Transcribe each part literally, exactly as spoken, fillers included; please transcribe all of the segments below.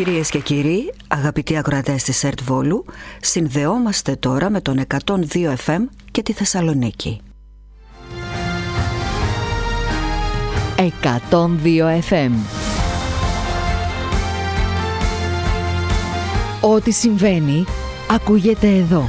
Κυρίες και κύριοι, αγαπητοί ακροατές της ΕΡΤ Βόλου, συνδεόμαστε τώρα με τον εκατόν δύο εφ εμ και τη Θεσσαλονίκη. εκατόν δύο εφ εμ. Ό,τι συμβαίνει, ακούγεται εδώ.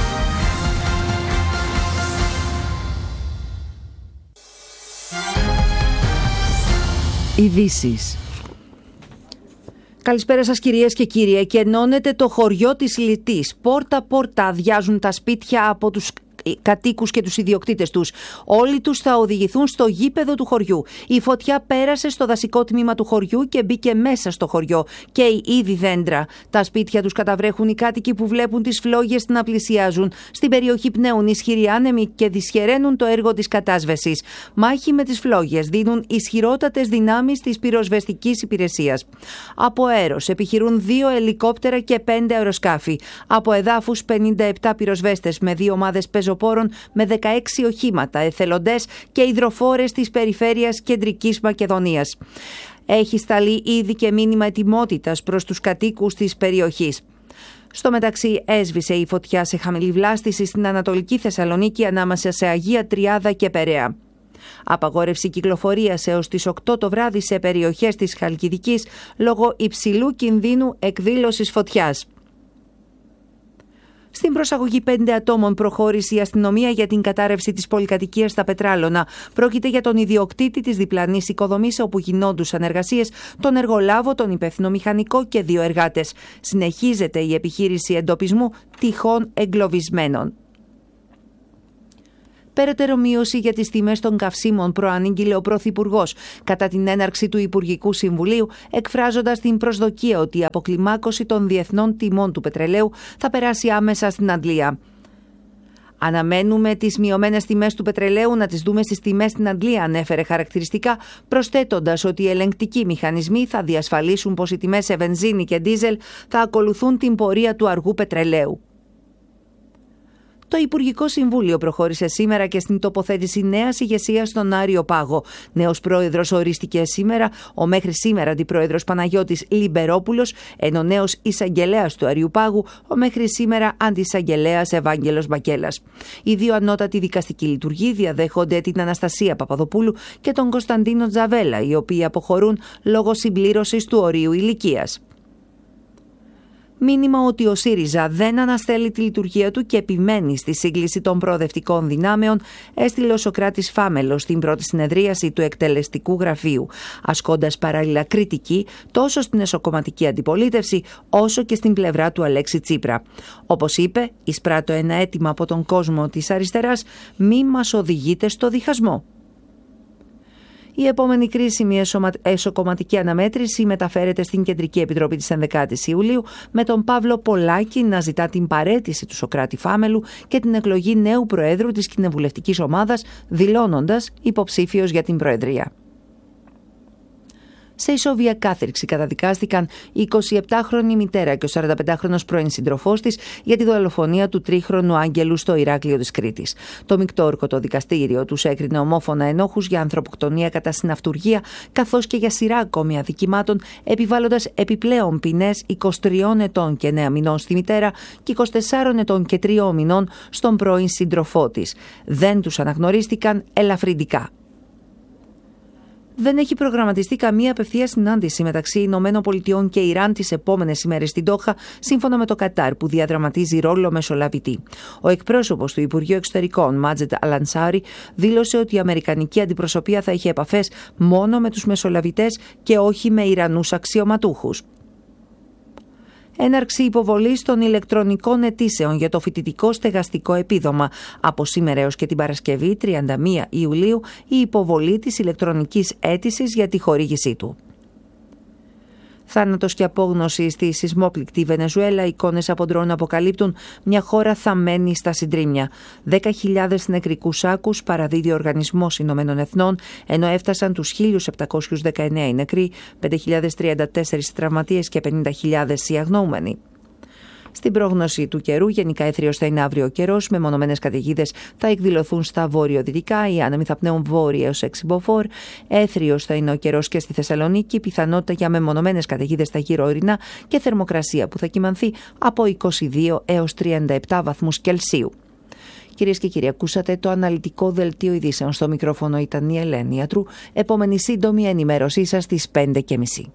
Ειδήσεις. Καλησπέρα σας κυρίες και κύριοι. Εκενώνεται το χωριό της Λιτής. Πόρτα-πόρτα αδειάζουν τα σπίτια από τους κατοίκους και τους ιδιοκτήτες τους. Όλοι τους θα οδηγηθούν στο γήπεδο του χωριού. Η φωτιά πέρασε στο δασικό τμήμα του χωριού και μπήκε μέσα στο χωριό. Καίει ήδη δέντρα. Τα σπίτια τους καταβρέχουν οι κάτοικοι που βλέπουν τις φλόγες να πλησιάζουν. Στην περιοχή πνέουν ισχυροί άνεμοι και δυσχεραίνουν το έργο της κατάσβεσης. Μάχη με τις φλόγες δίνουν ισχυρότατες δυνάμεις της πυροσβεστικής υπηρεσίας. Από αέρος επιχειρούν δύο ελικόπτερα και πέντε αεροσκάφη. Από εδάφους πενήντα επτά πυροσβέστες με δύο ομάδες πεζοπόρων με δεκαέξι οχήματα, εθελοντές και υδροφόρες της περιφέρειας Κεντρικής Μακεδονίας. Έχει σταλεί ήδη και μήνυμα ετοιμότητας προς τους κατοίκους της περιοχής. Στο μεταξύ έσβησε η φωτιά σε χαμηλή βλάστηση στην Ανατολική Θεσσαλονίκη ανάμεσα σε Αγία Τριάδα και Περαία. Απαγόρευση κυκλοφορίας έως τις οκτώ το βράδυ σε περιοχές της Χαλκιδικής λόγω υψηλού κινδύνου εκδήλωσης φωτιάς. Στην προσαγωγή πέντε ατόμων προχώρησε η αστυνομία για την κατάρρευση της πολυκατοικίας στα Πετράλωνα. Πρόκειται για τον ιδιοκτήτη της διπλανής οικοδομής όπου γινόντουσαν εργασίες, τον εργολάβο, τον υπεύθυνο μηχανικό και δύο εργάτες. Συνεχίζεται η επιχείρηση εντοπισμού τυχών εγκλωβισμένων. Περαιτέρω μείωση για τις τιμές των καυσίμων προανήγγειλε ο Πρωθυπουργός κατά την έναρξη του Υπουργικού Συμβουλίου, εκφράζοντας την προσδοκία ότι η αποκλιμάκωση των διεθνών τιμών του πετρελαίου θα περάσει άμεσα στην Αντλία. Αναμένουμε τις μειωμένες τιμές του πετρελαίου να τις δούμε στις τιμές στην Αντλία, ανέφερε χαρακτηριστικά, προσθέτοντας ότι οι ελεγκτικοί μηχανισμοί θα διασφαλίσουν πως οι τιμές σε βενζίνη και ντίζελ θα ακολουθούν την πορεία του αργού πετρελαίου. Το Υπουργικό Συμβούλιο προχώρησε σήμερα και στην τοποθέτηση νέας ηγεσίας στον Άριο Πάγο. Νέος πρόεδρος ορίστηκε σήμερα ο μέχρι σήμερα αντιπρόεδρος Παναγιώτης Λιμπερόπουλος, ενώ νέος εισαγγελέας του Αριού Πάγου ο μέχρι σήμερα αντισαγγελέας Ευάγγελος Μπακέλας. Οι δύο ανώτατοι δικαστικοί λειτουργοί διαδέχονται την Αναστασία Παπαδοπούλου και τον Κωνσταντίνο Τζαβέλα, οι οποίοι αποχωρούν λόγω συμπλήρωσης του ορίου ηλικίας. Μήνυμα ότι ο ΣΥΡΙΖΑ δεν αναστέλει τη λειτουργία του και επιμένει στη σύγκληση των προοδευτικών δυνάμεων, έστειλε ο Σωκράτης Φάμελος στην πρώτη συνεδρίαση του εκτελεστικού γραφείου, ασκώντας παράλληλα κριτική τόσο στην εσωκομματική αντιπολίτευση όσο και στην πλευρά του Αλέξη Τσίπρα. Όπως είπε, εισπράττω ένα αίτημα από τον κόσμο της αριστεράς, μη μας οδηγείτε στο διχασμό. Η επόμενη κρίσιμη εσωκομματική αναμέτρηση μεταφέρεται στην Κεντρική Επιτροπή της ενδεκάτης Ιουλίου, με τον Παύλο Πολάκη να ζητά την παραίτηση του Σωκράτη Φάμελου και την εκλογή νέου Προέδρου της κοινοβουλευτικής ομάδας, δηλώνοντας υποψήφιος για την Προεδρία. Σε ισόβια κάθριξη καταδικάστηκαν η εικοσιεπτάχρονη μητέρα και ο σαρανταπεντάχρονος πρώην σύντροφός της για τη δολοφονία του τρίχρονου Άγγελου στο Ηράκλειο της Κρήτης. Το μεικτόρκωτο δικαστήριο τους έκρινε ομόφωνα ενόχους για ανθρωποκτονία κατά συναυτουργία, καθώς και για σειρά ακόμη αδικημάτων, επιβάλλοντας επιπλέον ποινές είκοσι τριών ετών και εννέα μηνών στη μητέρα και είκοσι τεσσάρων ετών και τριών μηνών στον πρώην σύντροφό της. Δεν τους αναγνωρίστηκαν ελαφρυντικά. Δεν έχει προγραμματιστεί καμία απευθεία συνάντηση μεταξύ Ηνωμένων Πολιτειών και Ιράν τις επόμενες ημέρες στην Ντόχα, σύμφωνα με το Κατάρ, που διαδραματίζει ρόλο μεσολαβητή. Ο εκπρόσωπος του Υπουργείου Εξωτερικών, Μάτζετ Αλανσάρι, δήλωσε ότι η αμερικανική αντιπροσωπεία θα είχε επαφές μόνο με τους μεσολαβητές και όχι με Ιρανούς αξιωματούχους. Έναρξη υποβολής των ηλεκτρονικών αιτήσεων για το φοιτητικό στεγαστικό επίδομα. Από σήμερα έως και την Παρασκευή, τριάντα μία Ιουλίου, η υποβολή της ηλεκτρονικής αίτησης για τη χορήγησή του. Θάνατος και απόγνωση στη σεισμόπληκτη Βενεζουέλα, εικόνες από ντρόουν αποκαλύπτουν μια χώρα θαμμένη στα συντρίμμια. δέκα χιλιάδες νεκρικούς άκους παραδίδει ο Οργανισμός Ηνωμένων Εθνών, ενώ έφτασαν τους χίλιους επτακόσιους δεκαεννέα οι νεκροί, πέντε χιλιάδες τριάντα τέσσερις τραυματίες και πενήντα χιλιάδες οι αγνοούμενοι. Στην πρόγνωση του καιρού, γενικά έθριος θα είναι αύριο ο καιρός, με μονομένες καταιγίδες θα εκδηλωθούν στα βορειοδυτικά, οι άνεμοι θα πνέουν βόρεια έως έξι μποφόρ. Έθριος θα είναι ο καιρός και στη Θεσσαλονίκη, πιθανότητα για μεμονωμένες καταιγίδες στα γύρω ορεινά και θερμοκρασία που θα κυμανθεί από είκοσι δύο έως τριάντα επτά βαθμούς Κελσίου. Κυρίες και κύριοι, ακούσατε το αναλυτικό δελτίο ειδήσεων. Στο μικρόφωνο ήταν η Ελένη Ιατρού. Επόμενη σύντομη ενημέρωσή σας στις πέντε και μισή.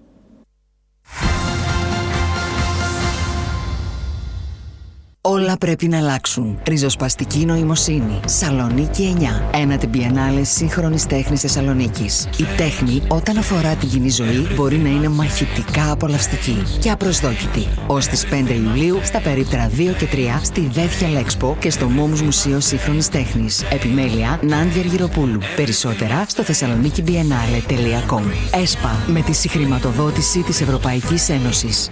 Όλα πρέπει να αλλάξουν. Ριζοσπαστική νοημοσύνη. Σαλονίκη εννιά. Ένατη Μπιενάλε σύγχρονης τέχνης Θεσσαλονίκης. Η τέχνη, όταν αφορά την κοινή ζωή, μπορεί να είναι μαχητικά απολαυστική και απροσδόκητη. Ως τις πέντε Ιουλίου, στα περίπτερα δύο και τρία, στη Δέθια Λέξπο και στο Μόμους Μουσείο Σύγχρονης Τέχνης. Επιμέλεια Νάντια Αργυροπούλου. Περισσότερα στο θεσσαλονίκη μπιενάλε τελεία κομ. ΕΣΠΑ, με τη συγχρηματοδότηση της Ευρωπαϊκής Ένωσης.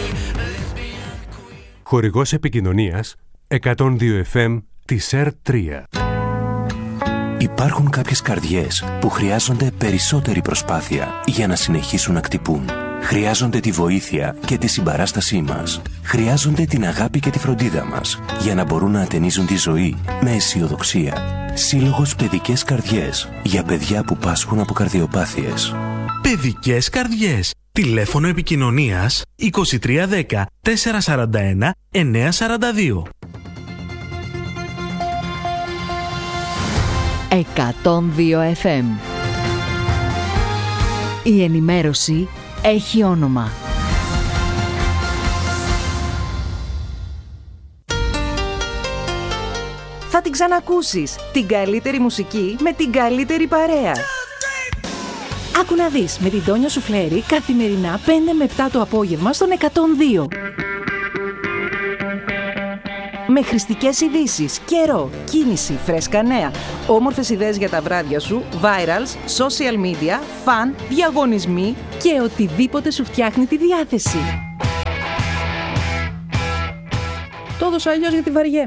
Χορηγός επικοινωνίας εκατόν δύο εφ εμ της ΕΡΤ τρία. Υπάρχουν κάποιες καρδιές που χρειάζονται περισσότερη προσπάθεια για να συνεχίσουν να χτυπούν. Χρειάζονται τη βοήθεια και τη συμπαράστασή μας. Χρειάζονται την αγάπη και τη φροντίδα μας για να μπορούν να ατενίζουν τη ζωή με αισιοδοξία. Σύλλογος Παιδικές Καρδιές για παιδιά που πάσχουν από καρδιοπάθειες. Παιδικές Καρδιές. Τηλέφωνο επικοινωνίας είκοσι τρία δέκα τετρακόσια σαράντα ένα εννιακόσια σαράντα δύο. εκατόν δύο εφ εμ. Η ενημέρωση έχει όνομα. Θα την ξανακούσεις. Την καλύτερη μουσική με την καλύτερη παρέα. Άκου να δεις, με την Τόνια Σουφλέρη καθημερινά πέντε με επτά το απόγευμα στον εκατόν δύο. Με χρηστικές ειδήσεις, καιρό, κίνηση, φρέσκα νέα, όμορφες ιδέες για τα βράδια σου, virals, social media, φαν, διαγωνισμοί και οτιδήποτε σου φτιάχνει τη διάθεση. Το έδωσα αλλιώς γιατί βαριέμαι.